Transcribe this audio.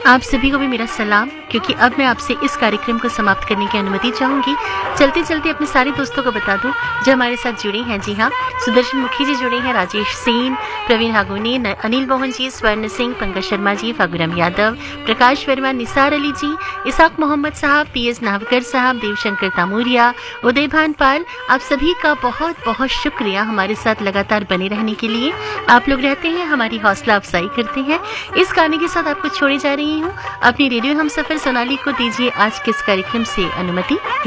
आप सभी को भी मेरा सलाम, क्योंकि अब मैं आपसे इस कार्यक्रम को समाप्त करने की अनुमति चाहूंगी। चलते चलते अपने सारे दोस्तों को बता दूं जो हमारे साथ जुड़े हैं। जी हाँ, सुदर्शन मुखी जी जुड़े हैं, राजेश सेन, प्रवीण हागुनी, अनिल मोहन जी, स्वर्ण सिंह, पंकज शर्मा जी, फागुराम यादव, प्रकाश वर्मा, निसार अली जी, इसाक मोहम्मद साहब, PS नावकर साहब, देवशंकर तामूरिया, उदय भानपाल, आप सभी का बहुत बहुत शुक्रिया हमारे साथ लगातार बने रहने के लिए। आप लोग रहते हैं, हमारी हौसला अफजाई करते हैं। इस गाने के साथ आपको छोड़े जा रही हूँ। अपनी रेडियो हम सफर सोनाली को दीजिए आज के इस कार्यक्रम से अनुमति।